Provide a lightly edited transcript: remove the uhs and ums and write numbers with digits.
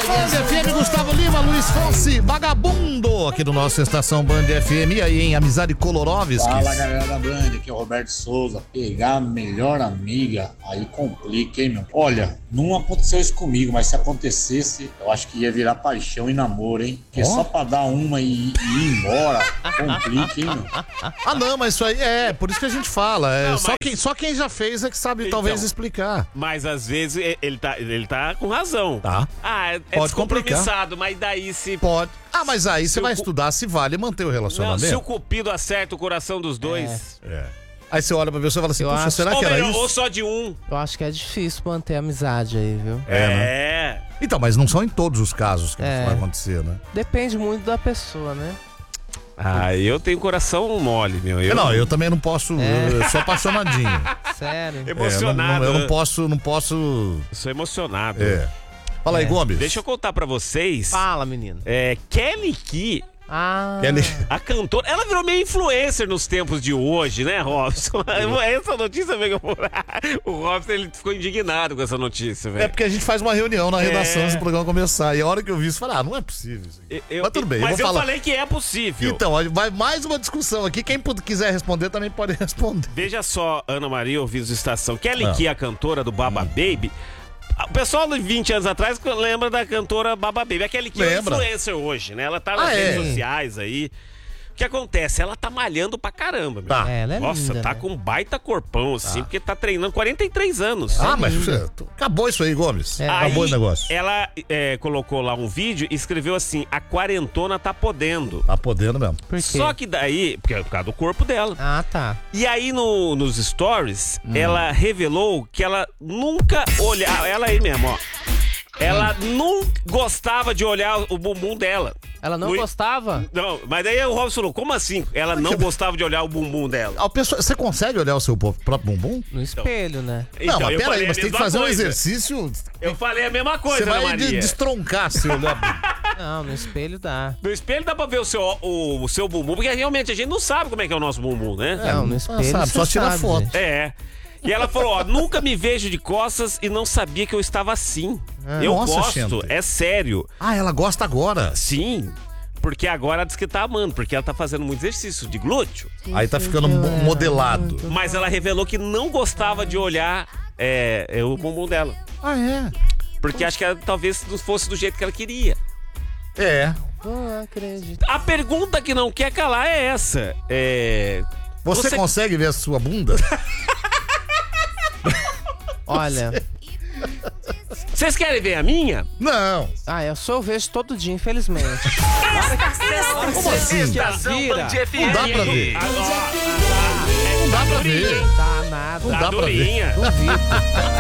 Band FM, Gustavo Lima, Luiz Fonsi, vagabundo, aqui do nosso Estação Band FM. E aí, em Amizade Kolorovskis. Fala, galera da Band, aqui é o Roberto Souza. Pegar a melhor amiga, aí complica, hein, meu? Olha, não aconteceu isso comigo, mas se acontecesse, eu acho que ia virar paixão e namoro, hein? Porque só pra dar uma e ir embora, complica, hein, meu? Ah, não, mas isso aí é, por isso que a gente fala. É, Não, só quem já fez é que sabe talvez explicar. Mas às vezes ele tá com razão. Tá. Ah, é Pode descompromissado, mas daí se... Pode. Ah, mas aí você vai estudar se vale manter o Não, relacionamento. se o cupido acerta o coração dos dois... É. Aí você olha pra pessoa e fala assim, Eu puxa, acho- será que era ou isso? só de um. Eu acho que é difícil manter a amizade aí, viu? É. Então, mas não são em todos os casos que isso É. vai acontecer, né? Depende muito da pessoa, né? Ah, eu tenho coração mole, meu. Não, eu também não posso, eu sou apaixonadinho. Sério. Emocionado. Eu não posso... Eu sou emocionado. É. Fala aí, Gomes. Deixa eu contar pra vocês. Fala, menino. Kelly Key, Ah, Kelly... a cantora, ela virou meio influencer nos tempos de hoje, né, Robson? Essa notícia veio... O Robson, ele ficou indignado com essa notícia, É velho. porque a gente faz uma reunião na redação É. antes do programa começar. E a hora que eu vi isso, eu falei, não é possível isso aqui. Mas tudo bem, Mas eu eu vou falar. falei que é possível. Então, vai mais uma discussão aqui. Quem quiser responder também pode responder. Veja só, Ana Maria, ouvidos de estação. Kelly Key, a cantora do Baba Baby. O pessoal de 20 anos atrás lembra da cantora Baba Baby. A Kelly Key é Lembra. influencer hoje, né? Ela tá nas redes sociais aí. O que acontece? Ela tá malhando pra caramba, meu. Tá. É, ela é Nossa, linda, tá né? com um baita corpão, assim, porque tá treinando 43 anos. Mas acabou isso aí, Gomes. É. Acabou o negócio. Ela colocou lá um vídeo e escreveu assim: a quarentona tá podendo. Tá podendo mesmo. Por quê? Só que daí, porque é por causa do corpo dela. Ah, tá. E aí nos stories, ela revelou que ela nunca olhava, ela aí mesmo, ó. Ela nunca gostava de olhar o bumbum dela. Ela não gostava? Não, mas daí o Robson falou, como assim? Ela não gostava de olhar o bumbum dela. Você consegue olhar o seu próprio bumbum? No espelho, né? Não, mas eu peraí, falei a mas tem que mesma fazer um coisa. exercício. Eu falei a mesma Você coisa, Ana vai Maria. destroncar se olhar. Não, no espelho dá. No espelho dá pra ver o seu bumbum, porque realmente a gente não sabe como é que é o nosso bumbum, né? Não, no espelho sabe, você só tira sabe, foto. gente. É. E ela falou, ó, nunca me vejo de costas e não sabia que eu estava assim. Eu Nossa, gosto, gente. é sério. Ah, ela gosta agora. Sim, porque agora ela diz que tá amando, porque ela tá fazendo muito exercício de glúteo. Aí tá ficando modelado. Mas ela revelou que não gostava de olhar o bumbum dela. Ah, é? Porque acho que ela, talvez não fosse do jeito que ela queria. É. Não acredito. A pergunta que não quer calar é essa. Você consegue ver a sua bunda? Olha, Vocês querem ver a minha? Não. eu só vejo todo dia, infelizmente. Como assim? Estação vira. Band FM. Não dá pra ver. Agora, Não dá pra ver. Tá nada. Não dá pra ver. durinha. Duvido.